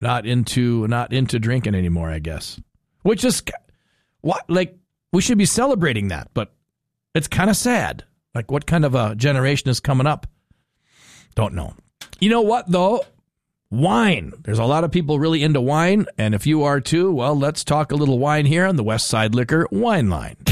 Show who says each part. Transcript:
Speaker 1: not into drinking anymore, I guess. Which is what, like, we should be celebrating that, but it's kind of sad. Like, what kind of a generation is coming up? Don't know. You know what, though? Wine. There's a lot of people really into wine, and if you are too, well, let's talk a little wine here on the West Side Liquor Wine Line.